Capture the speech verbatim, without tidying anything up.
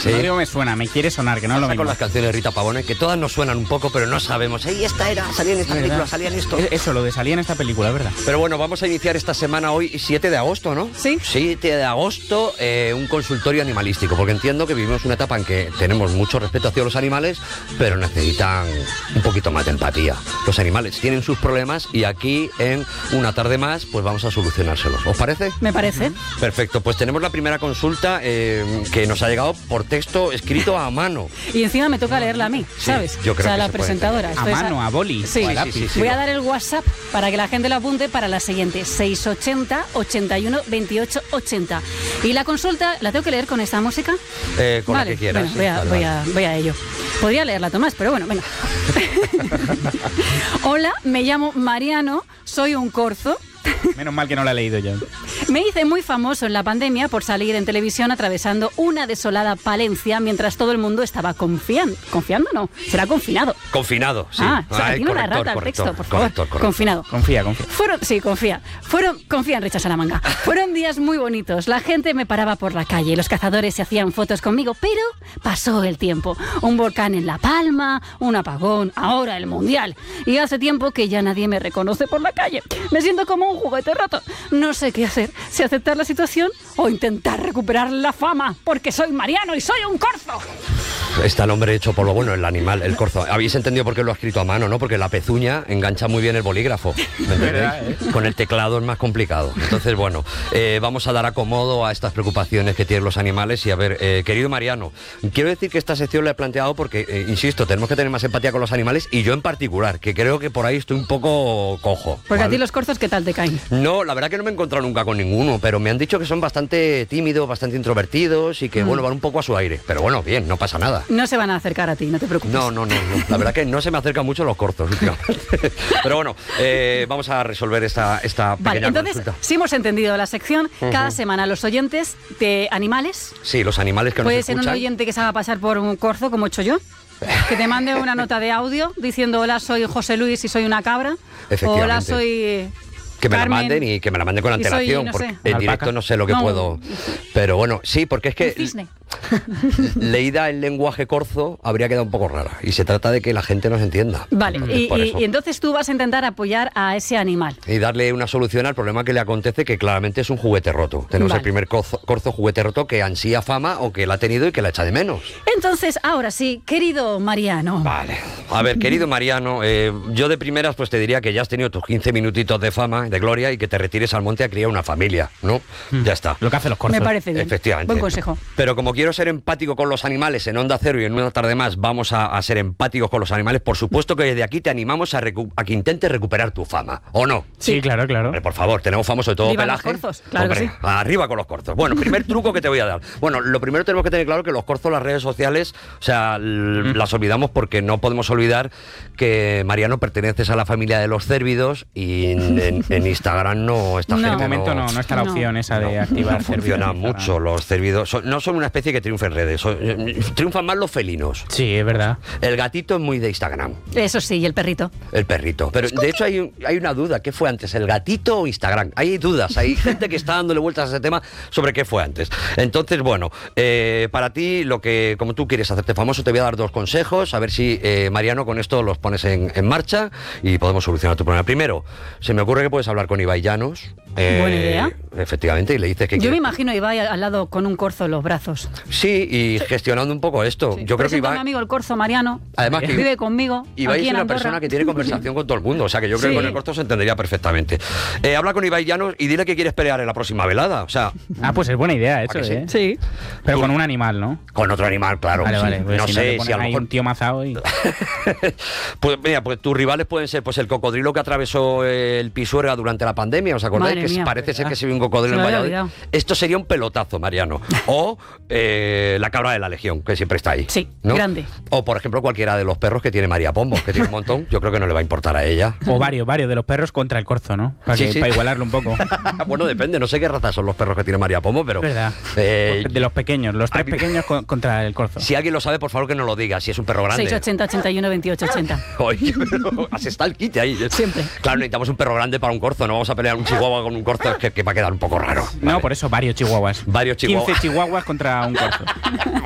¿Sí? No digo me suena, me quiere sonar, que no es lo mismo. Con las canciones de Rita Pavone, que todas nos suenan un poco, pero no sabemos. ¡Ey, esta era! Salía en esta película, salía en esto. Eso, lo de salía en esta película, es verdad. Pero bueno, vamos a iniciar esta semana hoy, siete de agosto, ¿no? Sí. siete de agosto, eh, un consultorio animalístico, porque entiendo que vivimos una etapa en que tenemos mucho respeto hacia los animales, pero necesitan un poquito más de empatía. Los animales tienen sus problemas y aquí en Una Tarde Más, pues vamos a solucionárselos. ¿Os parece? Me parece. Perfecto, pues tenemos la primera consulta eh, que nos ha llegado por texto escrito a mano. Y encima me toca leerla a mí, ¿sabes? Sí, yo creo o sea, que la se puede presentadora. A mano, a boli. Sí. O a Sí, lápiz. sí, sí, Voy sí. a dar el WhatsApp para que la gente lo apunte para la siguiente: seis ochenta, ochenta y uno, veintiocho, ochenta. Y la consulta, ¿la tengo que leer con esta música? Eh, con Vale, la que quieras. bueno, sí, voy, a, vale, voy, vale. a, voy a ello. Podría leerla, Tomás, pero bueno, venga. Hola, me llamo Mariano, soy un corzo. Menos mal que no la he leído yo. Me hice muy famoso en la pandemia por salir en televisión atravesando una desolada Palencia mientras todo el mundo estaba confiando. ¿Confiando? No, será confinado. Confinado, sí. Ah, o sea, Ay, tiene una corrector, rata el corrector, texto, por favor. corrector, corrector. Confinado. Confía, confía. Fueron, sí, confía. Fueron, confía en Richard Salamanca. Fueron días muy bonitos. La gente me paraba por la calle, los cazadores se hacían fotos conmigo, pero pasó el tiempo. Un volcán en La Palma, un apagón, ahora el mundial. Y hace tiempo que ya nadie me reconoce por la calle. Me siento como un juguete roto. No sé qué hacer, si aceptar la situación o intentar recuperar la fama, porque soy Mariano y soy un corzo. Está el hombre hecho por lo bueno, el animal, el corzo. Habéis entendido por qué lo ha escrito a mano, ¿no? Porque la pezuña engancha muy bien el bolígrafo. ¿Me entendéis? ¿Verdad, eh? Con el teclado es más complicado. Entonces, bueno, eh, vamos a dar acomodo a estas preocupaciones que tienen los animales. Y a ver, eh, querido Mariano, quiero decir que esta sección la he planteado porque, eh, insisto, tenemos que tener más empatía con los animales y yo en particular, que creo que por ahí estoy un poco cojo. Porque ¿vale? a ti los corzos, ¿qué tal te caen? No, la verdad que no me he encontrado nunca con ninguno, pero me han dicho que son bastante tímidos, bastante introvertidos y que, Mm. bueno, van un poco a su aire. Pero bueno, bien, no pasa nada. No se van a acercar a ti, no te preocupes. No, no, no, no. La verdad que no se me acercan mucho los cortos últimamente. Pero bueno, eh, vamos a resolver esta, esta pequeña Vale, entonces, consulta. si hemos entendido la sección, cada semana los oyentes de animales, Sí, los animales que nos puede ser un escuchan. oyente que se haga pasar por un corzo, como he hecho yo, que te mande una nota de audio diciendo: hola, soy José Luis y soy una cabra. Efectivamente. Hola, soy... Que me Carmen, la manden y que me la manden con y soy, antelación, no porque sé. en Alpaca. directo no sé lo que No. puedo. Pero bueno, sí, porque es Un que cisne. leída el lenguaje corzo habría quedado un poco rara. Y se trata de que la gente nos entienda. Vale, y, Por y- eso. y entonces tú vas a intentar apoyar a ese animal. Y darle una solución al problema que le acontece, que claramente es un juguete roto. Tenemos Vale. el primer corzo, corzo juguete roto que ansía fama o que la ha tenido y que la echa de menos. Entonces, ahora sí, querido Mariano. Vale. A ver, querido Mariano, eh, yo de primeras pues te diría que ya has tenido tus quince minutitos de fama, de gloria, y que te retires al monte a criar una familia, ¿no? Ya está. Lo que hacen los corzos. Me parece bien. Efectivamente. Buen consejo. Pero como quiero ser empático con los animales en Onda Cero y en Una Tarde Más vamos a, a ser empáticos con los animales, por supuesto que desde aquí te animamos a, recu- a que intentes recuperar tu fama, ¿o no? Sí, Sí. claro, claro. Hombre, por favor, tenemos famoso de todo Viva los pelaje. corzos, claro que Hombre, sí. arriba con los corzos. Bueno, primer truco que te voy a dar. Bueno, lo primero tenemos que tener claro que los corzos, las redes sociales, o sea, l- las olvidamos porque no podemos olvidar que Mariano perteneces a la familia de los cérvidos y en, en- en Instagram no está No. De gente momento no, no está la No. opción esa de no, activar no funciona servidores. mucho los cérvidos. Son- no son una especie que triunfe en redes. son- eh, triunfan más los felinos. Sí, es verdad. El gatito es muy de Instagram. Eso sí, y el perrito. El perrito. Pero de hecho hay, un- hay una duda. ¿Qué fue antes? ¿El gatito o Instagram? Hay dudas. Hay gente que está dándole vueltas a ese tema sobre qué fue antes. Entonces, bueno, eh, para ti, lo que como tú quieres hacerte famoso, te voy a dar dos consejos. A ver si, eh, Mariano, con esto los pones en, en marcha y podemos solucionar tu problema. Primero, se me ocurre que puedes hablar con Ibai Llanos. eh, Buena idea. Efectivamente, y le dices que Yo quieres- me imagino a Ibai al lado con un corzo en los brazos. Sí, y gestionando un poco esto. Yo creo que Presento a mi Ibai... amigo el corzo Mariano. Además que vive conmigo. Ibai aquí es en una Andorra. persona que tiene conversación con todo el mundo, o sea que yo creo Sí. que con el corto se entendería perfectamente. Eh, habla con Ibai Llanos y dile que quieres pelear en la próxima velada, o sea, Ah, pues es buena idea eso, ¿A que sí? ¿eh? Sí. Pero con un animal, ¿no? con otro animal, claro. Vale, sí. vale. Pues No si sé te si ponen a lo ahí mejor... un tío mazao y... Pues mira, pues tus rivales pueden ser pues el cocodrilo que atravesó el Pisuerga durante la pandemia, ¿os acordáis? Madre Que mía, parece ser ¿verdad? que se vio un cocodrilo Se en me había Valladolid. olvidado. Esto sería un pelotazo, Mariano. O eh, la cabra de la Legión, que siempre está ahí. Sí, ¿no? grande. O por ejemplo cualquiera de los perros que tiene María Pombo, que tiene un montón, yo creo que no le va a importar a ella. O varios, varios de los perros contra el corzo, ¿no? Para, Sí, que- sí. para igualarlo un poco. Bueno, depende, no sé qué raza son los perros que tiene María Pombo, pero... Es verdad. eh, De los pequeños, los tres aquí- pequeños con- contra el corzo. si alguien lo sabe, por favor que nos lo diga, si es un perro grande. seis ochenta, ochenta y uno, veintiocho, ochenta. Oye, pero así está el kit ahí. Siempre. Claro, necesitamos un perro grande para un corzo, no vamos a pelear un chihuahua con un corzo, que, que va a quedar un poco raro. No, ¿vale? por eso varios chihuahuas. Varios chihuahuas. quince chihuahuas contra un corzo.